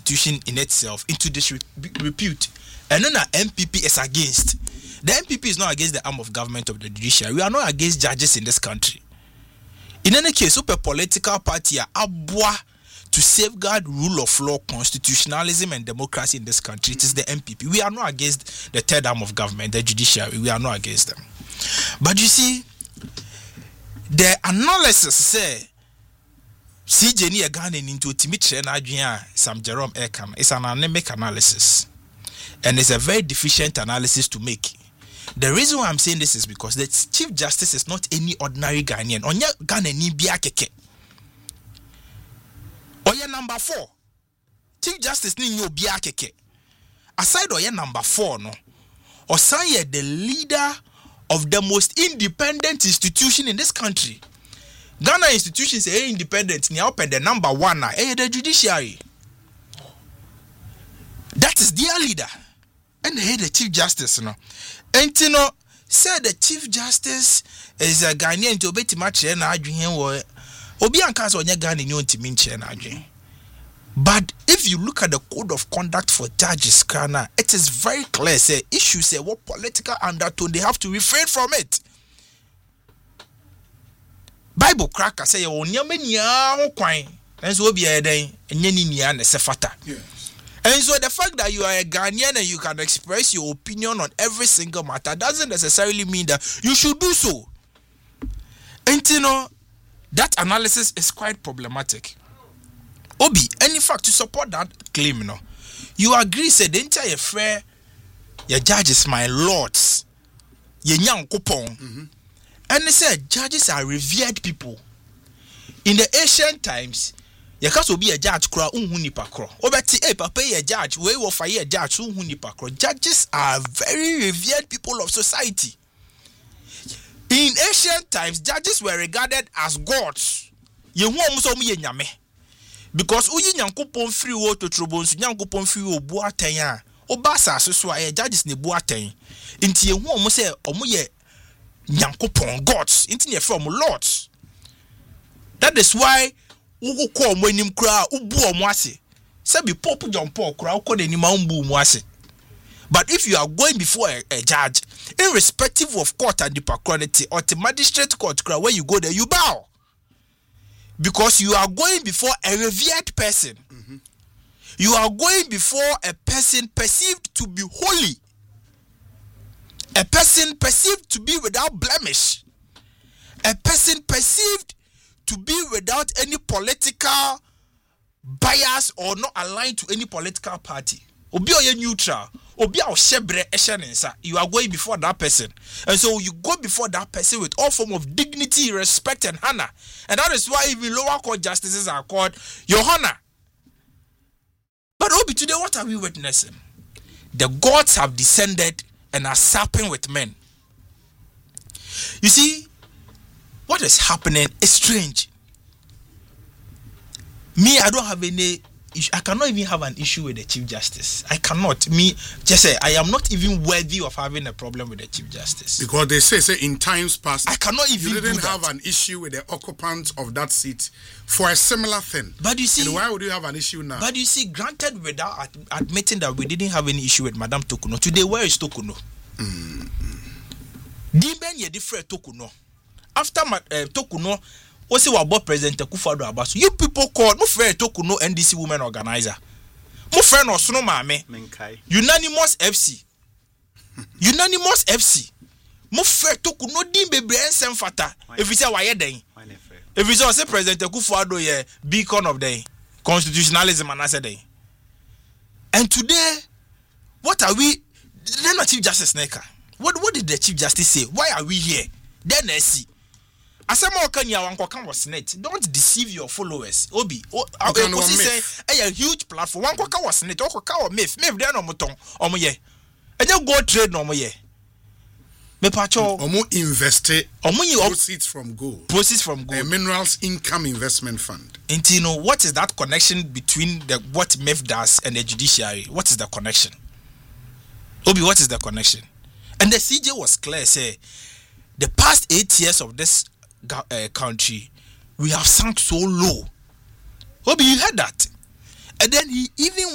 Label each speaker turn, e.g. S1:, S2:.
S1: institution in itself into disrepute. And then the MPP is against. The MPP is not against the arm of government of the judiciary. We are not against judges in this country. In any case, super political party are abwa to safeguard rule of law, constitutionalism, and democracy in this country. It is the MPP. We are not against the third arm of government, the judiciary. We are not against them. But you see, the analysis say CJ ni Ghana into Timitre na adwene Sam Jerome Ekam. It's an anemic analysis, and it's a very deficient analysis to make. The reason why I'm saying this is because the Chief Justice is not any ordinary Ghanaian. Onya Ghana ni bia keke. Oya number 4. Chief Justice ni nyo bia keke. Aside oya number 4 no. Osanye the leader of the most independent institution in this country. Ghana institutions are independent. Ni open the number 1 na the judiciary. That is their leader. And the Chief Justice no. And you know, said the Chief Justice is a Ghanaian to obey much and adwene wo obi anka so nya Ghana ni ontimi nche na adwene. But if you look at the code of conduct for judges, Ghana, it is very clear say issues say what political undertone they have to refrain from it. Bible cracker say onyame nia ho kwan enso obi eden enye ni nia na sefata. And so the fact that you are a Ghanaian and you can express your opinion on every single matter doesn't necessarily mean that you should do so. And you know, that analysis is quite problematic. Obi, any fact to support that claim, you know, you agree, say the entire fair, your judges, my lords, your young coupon. And they said judges are revered people. In the ancient times, you can't be a judge, kra unhuni pakro. Obeti, papa, a judge, we will fire a judge, unhuni pakro. Judges are very revered people of society. In ancient times, judges were regarded as gods. Because uyi nyankopon free wo to trobonsu nyankopon free wo buaten a obasa so a judges ne buaten. Inti ye hu omo se omo ye nyankopon gods, inti ne from lords. That is why wo ko omo anim kra ubu omo ase. Se bi Pope John Paul kra ko de nima umbu mu ase. But if you are going before a judge, irrespective of court and department or the magistrate court where you go there, you bow. Because you are going before a revered person. You are going before a person perceived to be holy. A person perceived to be without blemish. A person perceived to be without any political bias or not aligned to any political party. Obi oye neutral. Obi a shebre eshenensa. You are going before that person. And so you go before that person with all form of dignity, respect, and honor. And that is why even lower court justices are called your honor. But Obi, today what are we witnessing? The gods have descended and are supping with men. You see, what is happening is strange. Me, I don't have any issue. I cannot even have an issue with the Chief Justice. I cannot. Me, just say, I am not even worthy of having a problem with the Chief Justice.
S2: Because they say in times past,
S1: I cannot even
S2: you didn't have an issue with the occupants of that seat for a similar thing.
S1: But you see,
S2: and why would you have an issue now?
S1: But you see, granted, without admitting that we didn't have any issue with Madame Tokuno, today where is Tokuno? Dimben ye different Tokuno. After Tokuno, what's your President Akufo-Addo Abasu? You people called no friend Tokuno NDC women organizer. No friend or Sono Mame. Unanimous FC. Unanimous FC. Mo friend Tokuno Dimbe Brian Semfata. If you say why you then? If you say President Akufo-Addo ye beacon of the constitutionalism and I said day. And today, what are we? Then the Chief Justice Neka. What did the Chief Justice say? Why are we here? Then I see. Asama Okanya wankoka was net. Don't deceive your followers. Obi, say a huge platform. Wankoka was net. Okoka or myth. Myth there no muton. Omo ye. And you go trade no mo ye. Me pacho.
S2: Omo invest.
S1: Omo
S2: proceeds from gold.
S1: Proceeds from gold.
S2: A minerals income investment fund.
S1: And you know what is that connection between what myth does and the judiciary? What is the connection? Obi, what is the connection? And the CJ was clear. Say the past 8 years of this country, we have sunk so low. Obi, you heard that? And then he even